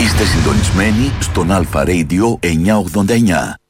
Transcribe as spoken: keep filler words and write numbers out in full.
Είστε συντονισμένοι στον Αλφα Radio εννιακόσια ογδόντα εννιά.